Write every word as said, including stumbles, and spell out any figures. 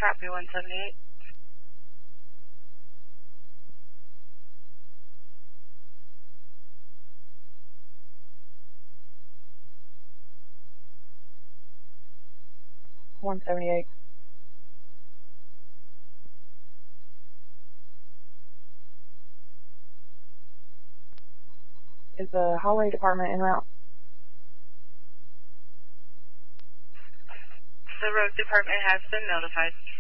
Copy one seventy-eight. one seventy-eight. Is the highway department en route? The road department has been notified.